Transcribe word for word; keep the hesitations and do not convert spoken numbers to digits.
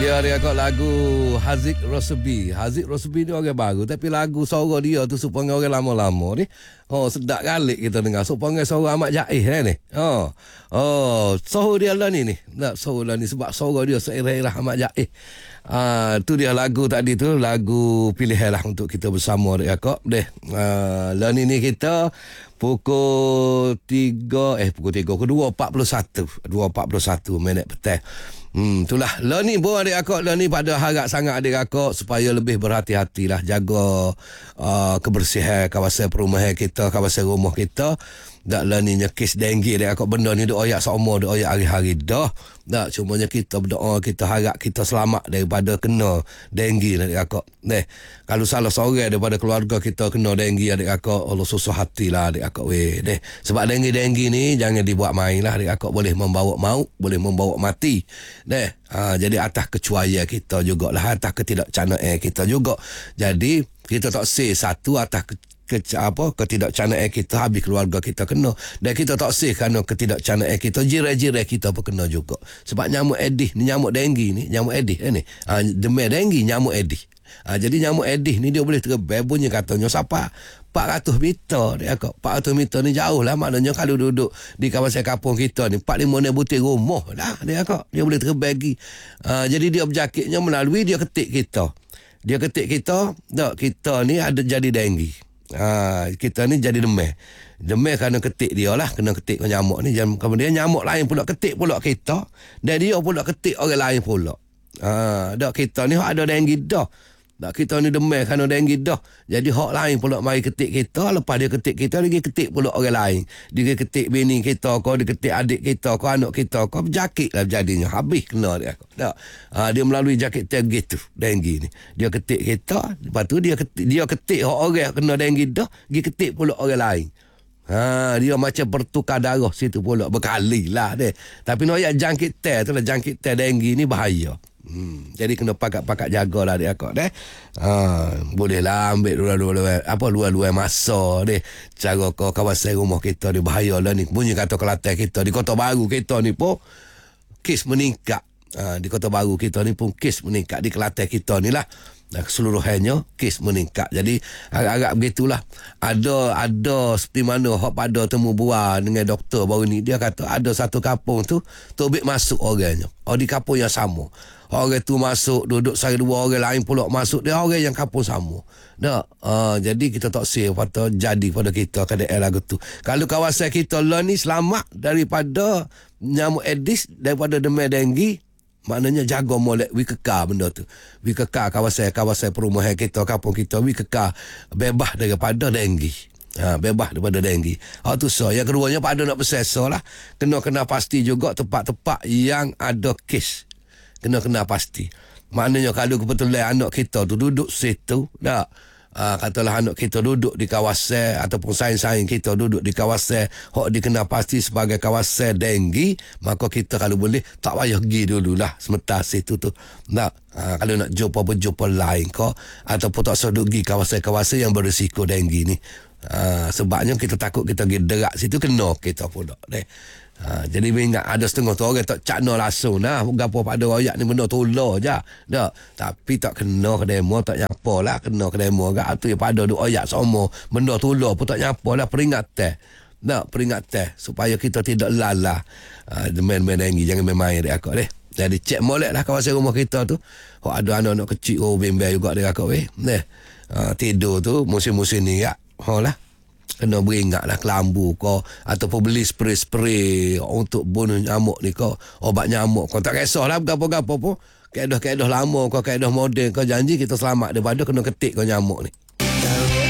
dia dia kau lagu Haziq Rosbi. Haziq Rosbi ni orang baru tapi lagu suara dia tu supaya orang lama-lama ni. Oh, sedap kali kita dengar. Supaya suara Ahmad Jaiz eh, ni. Oh. Oh, suara dia lah ni ni. Tak suara lah ni sebab suara dia seirah-irah Ahmad Jaiz. Ah, tu dia lagu tadi tu, lagu pilihan lah untuk kita bersama dia kau. Deh. Ah, lah ni ni kita pukul tiga eh pukul tiga ke dua empat puluh satu dua empat puluh satu minit petang. Hmm, itulah. Lah ni pun adik akak lah ni pada harap sangat adik akak supaya lebih berhati-hatilah jaga uh, kebersihan kawasan perumahan kita, kawasan rumah kita. Tak lah ni kes denggi adik akak, benda ni duk oyak seumur, duk oyak hari-hari dah. Tak, cumanya kita berdoa, kita harap kita selamat daripada kena denggi adik akak. Deh, kalau salah seorang daripada keluarga kita kena denggi adik akak, Allah susah hatilah adik akak weh. Deh, sebab denggi-denggi ni jangan dibuat main lah adik akak, boleh membawa maut, boleh membawa mati. Deh, ha, jadi atas kecuaian kita jugalah, atas ketidakcanaan kita juga. Jadi kita tak say satu atas ke, ke, apa ketidakcanaan kita habis keluarga kita kena, dan kita tak say kerana ketidakcanaan kita jiran-jiran kita pun kena juga. Sebab nyamuk Aedes ni, nyamuk denggi ni, nyamuk Aedes eh, ni ha, demam denggi, nyamuk Aedes. Ha, jadi nyamuk Aedes ni dia boleh terbang, bunyi katanya siapa empat ratus meter dia kak. empat ratus meter ni jauh lah, maknanya kalau duduk di kawasan kampung kita ni empat lima butir rumah lah dia kak, dia boleh terbagi. Ha, jadi dia berjakitnya melalui dia ketik kita. Dia ketik kita, tak, kita ni ada jadi denggi. Ha, kita ni jadi demam. Demam kerana ketik dia lah, kena ketik ke nyamuk ni. Kemudian nyamuk lain pula ketik pula kita, dan dia pula ketik orang lain pula. Ha, tak, kita ni ada denggi dah. Tak, kita ni demam kerana denggi dah. Jadi hak lain pula mari ketik kita, lepas dia ketik kita, dia ketik pula orang lain. Dia ketik bini kita kau, dia ketik adik kita kau, anak kita kau, berjakit lah jadinya. Habis kena dia. Tak. Ha, dia melalui jakit tag gitu, denggi ni. Dia ketik kita, lepas tu dia ketik, dia ketik hak orang kena denggi dah, dia ketik pula orang lain. Ha, dia macam bertukar darah situ pula, berkali lah dia. Tapi nak jangkit tag tu lah, jangkit tag denggi ni bahaya. Hmm, jadi kena pakat-pakat jagalah dia akak deh. Ha, bolehlah ambil luar-luar apa luar-luar masa deh. Cara ke kawasan rumah kita ni bahayalah ni. Bunyi kata Kelantan kita di Kota Baru kita ni pun kes meningkat. Ha, di Kota Baru kita ni pun kes meningkat, di Kelantan kita ni lah. Dan keseluruhannya kes meningkat. Jadi agak-agak begitulah. Ada ada seperti mana hak pada temu bual dengan doktor baru ni, dia kata ada satu kampung tu tobik masuk orangnya. Oh, di kampung yang sama. Orang tu masuk, duduk sari dua orang lain pula masuk, dia orang yang kampung sama. Tak, uh, jadi kita tak say apa jadi pada kita ke daerah lagu tu. Kalau kawasan kita lah ni selamat daripada nyamuk Aedes, daripada demam denggi, maknanya jaga molek, we kekal benda tu. We kekal kawasan-kawasan perumahan kita, kampung kita, we kekal bebas daripada denggi. Ha, bebas daripada denggi. Hak tu so. Yang keduanya pada nak bersesa lah, kena-kena pasti juga tempat-tempat yang ada kes. Kena-kena pasti. Maknanya kalau kebetulan anak kita tu duduk situ, tak, uh, katalah anak kita duduk di kawasan ataupun saing-saing kita duduk di kawasan hok dikenal pasti sebagai kawasan denggi, maka kita kalau boleh tak payah pergi dululah sementara situ tu. Tak, uh, kalau nak jumpa-jumpa lain kau ataupun tak usah pergi kawasan-kawasan yang berisiko denggi ni. Uh, sebabnya kita takut kita pergi derak situ kena kita pula deh. Ha, jadi ingat ada setengah tu orang tak cakna langsung nah, gapo pada royak ni benda tolong je. Tak, tapi tak kena ke demo, tak nyapa lah, kena ke demo agak tu yang pada duk royak semua benda tolong pun tak nyapa lah, peringatan. Tak, peringatan supaya kita tidak lalah. Ha, main-main denggi, jangan main-main dia akak deh. Jadi cek molek lah kawasan rumah kita tu. Oh, ada anak-anak kecil oh bimbel juga dia akak weh. Deh. Ha, tidur tu musim-musim ni ya. Ha lah. Kena beringatlah kelambu kau ataupun beli spray-spray untuk bunuh nyamuk ni kau, obat nyamuk kau, tak kisahlah berapa-apa pun, kaedah-kaedah lama kau, kaedah moden kau, janji kita selamat daripada kena ketik kau nyamuk ni.